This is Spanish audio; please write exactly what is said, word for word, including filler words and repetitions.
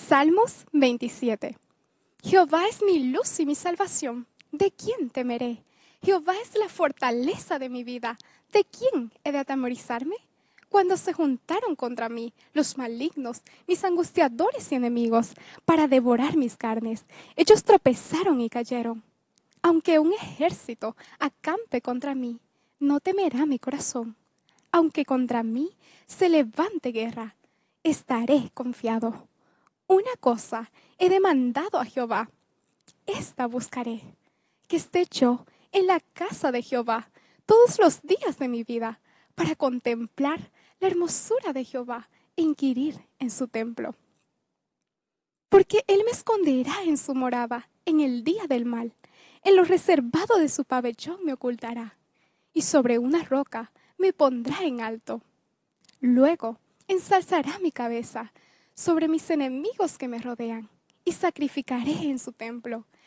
Salmos veintisiete. Jehová es mi luz y mi salvación. ¿De quién temeré? Jehová es la fortaleza de mi vida. ¿De quién he de atemorizarme? Cuando se juntaron contra mí los malignos, mis angustiadores y enemigos, para devorar mis carnes, ellos tropezaron y cayeron. Aunque un ejército acampe contra mí, no temerá mi corazón. Aunque contra mí se levante guerra, estaré confiado. Una cosa he demandado a Jehová, esta buscaré, que esté yo en la casa de Jehová todos los días de mi vida, para contemplar la hermosura de Jehová e inquirir en su templo. Porque él me esconderá en su morada en el día del mal, en lo reservado de su pabellón me ocultará, y sobre una roca me pondrá en alto. Luego ensalzará mi cabeza sobre mis enemigos que me rodean, y sacrificaré en su templo.